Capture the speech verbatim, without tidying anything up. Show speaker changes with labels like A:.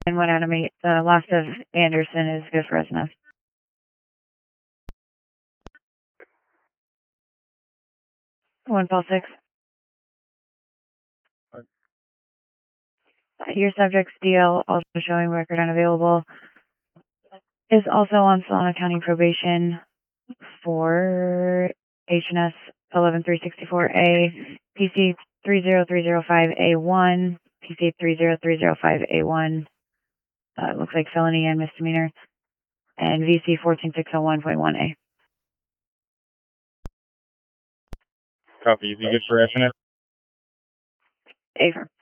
A: and one Adam eight. The last of Anderson is good for S N F. One fall six. Uh, your subject's D L, also showing record unavailable, is also on Solano County probation for H and S eleven three sixty-four A, P C three zero three zero five A one, P C three zero three zero five A one. Uh, looks like felony and misdemeanor, and V C one four six zero one point one A.
B: Copy. Is he good for S N F?
A: A firm.